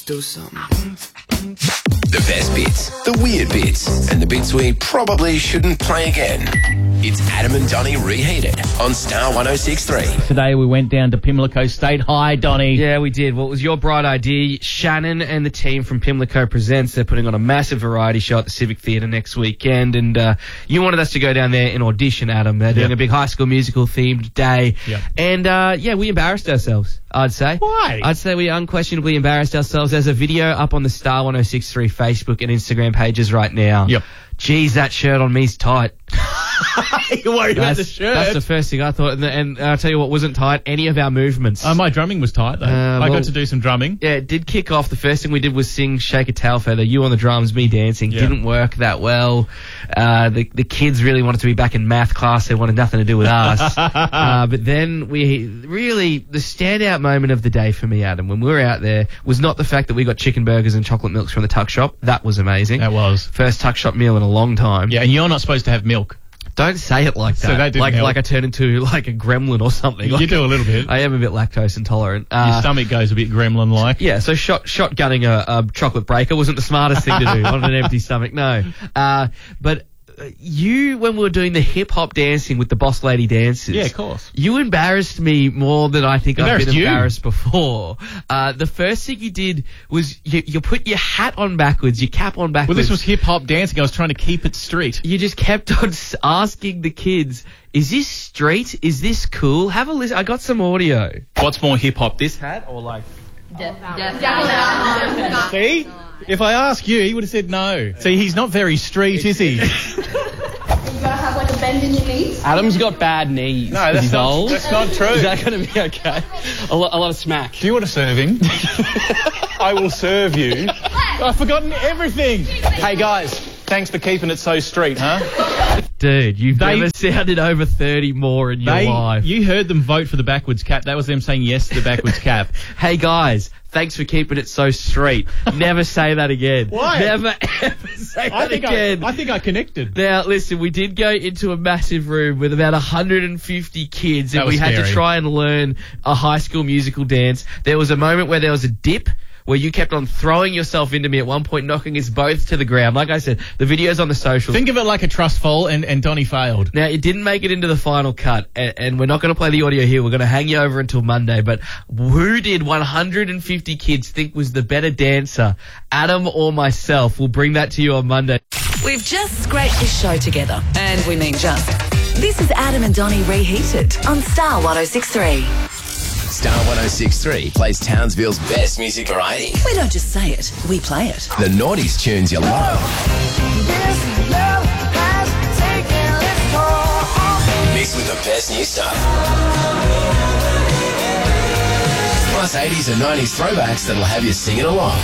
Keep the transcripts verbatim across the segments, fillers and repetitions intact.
do something. The best bits, the weird bits, and the bits we probably shouldn't play again. It's Adam and Donnie Reheated on Star one oh six point three. Today we went down to Pimlico State High, Donnie. Yeah, we did. Well, it was your bright idea. Shannon and the team from Pimlico Presents, they're putting on a massive variety show at the Civic Theatre next weekend, and uh, you wanted us to go down there and audition, Adam. They're doing Yep. a big High School Musical themed day. Yep. And, uh, yeah, we embarrassed ourselves, I'd say. Why? I'd say we unquestionably embarrassed ourselves. There's a video up on the Star one oh six point three Facebook and Instagram pages right now. Yep. Geez, that shirt on me's tight. You're worried about That's, the shirt. that's the first thing I thought. And, and I'll tell you what wasn't tight, any of our movements. Oh, my drumming was tight, though. Uh, I well- got to do some drumming. Yeah, it did kick off. The first thing we did was sing Shake a Tail Feather, you on the drums, me dancing. Yeah. Didn't work that well. Uh, the the kids really wanted to be back in math class. They wanted nothing to do with us. uh, but then we really, the standout moment of the day for me, Adam, when we were out there, was not the fact that we got chicken burgers and chocolate milks from the tuck shop. That was amazing. That was. First tuck shop meal in a long time. Yeah, and you're not supposed to have milk. Don't say it like that. So that didn't like help. like I turn into like a gremlin or something. You Like, do a little bit. I am a bit lactose intolerant. Your Uh, stomach goes a bit gremlin-like. Yeah, so shot shotgunning a, a chocolate breaker wasn't the smartest thing to do on an empty stomach, no. Uh, but uh, you, when we were doing the hip-hop dancing with the boss lady dancers... Yeah, of course. You embarrassed me more than I think I've Embarrassed been you. embarrassed before. Uh, the first thing you did was you, you put your hat on backwards, your cap on Well, backwards. this was hip-hop dancing. I was trying to keep it street. You just kept on s- asking the kids, is this street? Is this cool? Have a listen. I got some audio. What's more hip-hop, this hat or like... Definitely. See? If I ask you, he would have said no. See, he's not very street, is he? You gotta have like a bend in your knees. Adam's got bad knees. No, that's he's not, old. that's not true. Is that going to be okay? A, lo- a lot of smack. Do you want a serving? I will serve you. I've forgotten everything. Hey, guys, thanks for keeping it so street, huh? Dude, you've They- never sounded over thirty more in your They, life. you heard them vote for the backwards cap. That was them saying yes to the backwards cap. Hey guys, thanks for keeping it so straight. Never say that again. Why? Never ever say I that think I, again. I think I connected. Now, listen, we did go into a massive room with about one hundred fifty kids, That and was we had scary. to try and learn a High School Musical dance. There was a moment where there was a dip, where you kept on throwing yourself into me at one point, knocking us both to the ground. Like I said, the video's on the socials. Think of it like a trust fall, and, and Donnie failed. Now, it didn't make it into the final cut, and, and we're not going to play the audio here. We're going to hang you over until Monday. But who did one hundred fifty kids think was the better dancer, Adam or myself? We'll bring that to you on Monday. We've just scraped this show together, and we mean just. This is Adam and Donnie Reheated on Star one oh six point three. Star one oh six point three plays Townsville's best music variety. We don't just say it, we play it. The naughties tunes you love. Mixed with the best new stuff. Plus eighties and nineties throwbacks that'll have you singing along.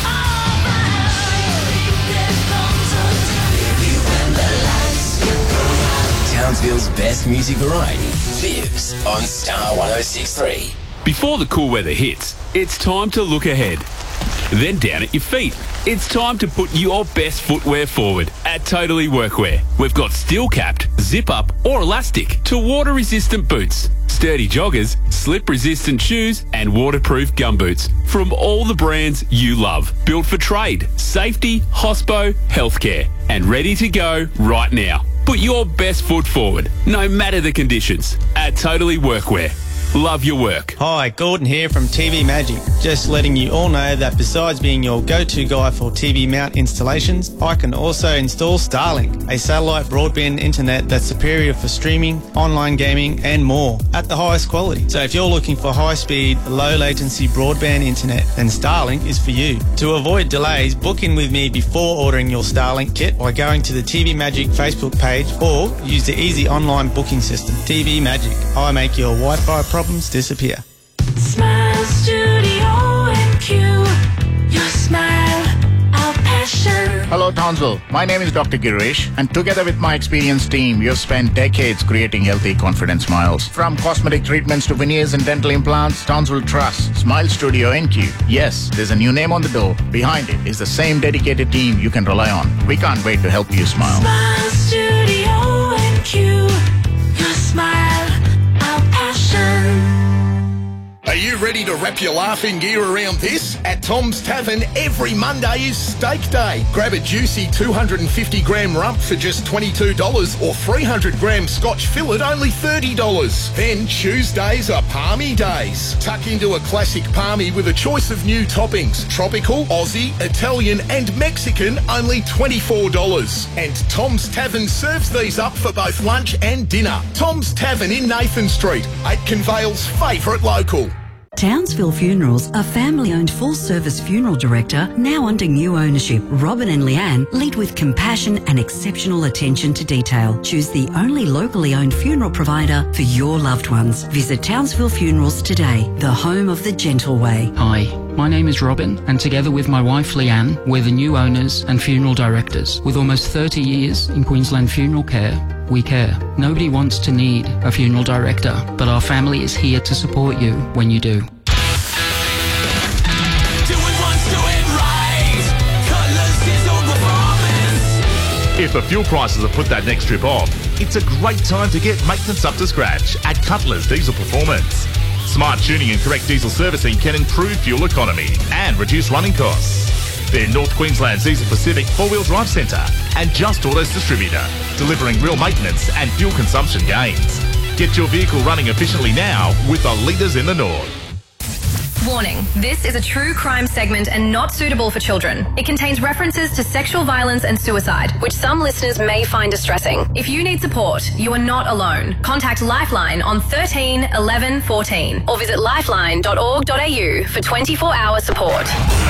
Townsville's best music variety lives on Star one oh six point three. Before the cool weather hits, it's time to look ahead. Then down at your feet, it's time to put your best footwear forward at Totally Workwear. We've got steel-capped, zip-up or elastic to water-resistant boots, sturdy joggers, slip-resistant shoes and waterproof gumboots from all the brands you love. Built for trade, safety, hospo, healthcare and ready to go right now. Put your best foot forward, no matter the conditions, at Totally Workwear. Love your work. Hi, Gordon here from T V Magic. Just letting you all know that besides being your go-to guy for T V mount installations, I can also install Starlink, a satellite broadband internet that's superior for streaming, online gaming and more at the highest quality. So if you're looking for high-speed, low-latency broadband internet, then Starlink is for you. To avoid delays, book in with me before ordering your Starlink kit by going to the T V Magic Facebook page or use the easy online booking system. T V Magic. I make your Wi-Fi problem problems disappear. Smile Studio and Q. Your smile, our passion. Hello, Townsville. My name is Doctor Girish, and together with my experienced team, we have spent decades creating healthy, confident smiles. From cosmetic treatments to veneers and dental implants, Townsville trusts Smile Studio N Q. Yes, there's a new name on the door. Behind it is the same dedicated team you can rely on. We can't wait to help you smile. Smile Studio N Q. Your smile, our passion. Are you ready to wrap your laughing gear around this? At Tom's Tavern, every Monday is Steak Day. Grab a juicy two hundred fifty gram rump for just twenty-two dollars or three hundred gram Scotch fillet only thirty dollars. Then Tuesdays are Palmy Days. Tuck into a classic palmy with a choice of new toppings. Tropical, Aussie, Italian and Mexican only twenty-four dollars. And Tom's Tavern serves these up for both lunch and dinner. Tom's Tavern in Nathan Street, Aitken Vale's favourite local. Townsville Funerals, a family-owned full-service funeral director now under new ownership. Robin and Leanne lead with compassion and exceptional attention to detail. Choose the only locally owned funeral provider for your loved ones. Visit Townsville Funerals today, the home of the gentle way. Hi, my name is Robin, and together with my wife Leanne, we're the new owners and funeral directors. With almost thirty years in Queensland funeral care, we care. Nobody wants to need a funeral director, but our family is here to support you when you do. If the fuel prices have put that next trip off, it's a great time to get maintenance up to scratch at Cutler's Diesel Performance. Smart tuning and correct diesel servicing can improve fuel economy and reduce running costs. They're North Queensland's Diesel Pacific four-wheel drive centre and Just Autos distributor, delivering real maintenance and fuel consumption gains. Get your vehicle running efficiently now with the leaders in the north. Warning, this is a true crime segment and not suitable for children. It contains references to sexual violence and suicide, which some listeners may find distressing. If you need support, you are not alone. Contact Lifeline on thirteen eleven fourteen or visit lifeline dot org dot a u for twenty-four hour support.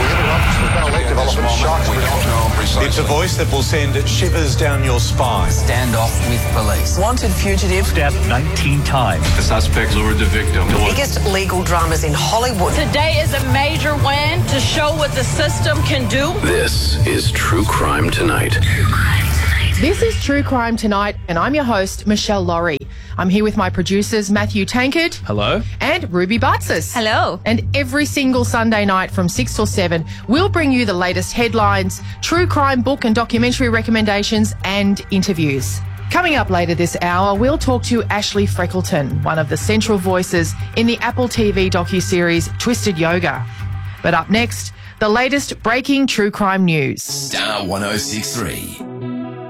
It's a voice that will send shivers down your spine. Stand off with police. Wanted fugitive. Stabbed nineteen times. The suspect lured the victim. Biggest legal dramas in Hollywood. Today is a major win to show what the system can do. This is True Crime Tonight. This is True Crime Tonight, and I'm your host, Michelle Laurie. I'm here with my producers, Matthew Tankard. Hello. And Ruby Butsis. Hello. And every single Sunday night from six till seven, we'll bring you the latest headlines, true crime book and documentary recommendations, and interviews. Coming up later this hour, we'll talk to Ashley Freckleton, one of the central voices in the Apple T V docuseries Twisted Yoga. But up next, the latest breaking true crime news. Star one oh six three.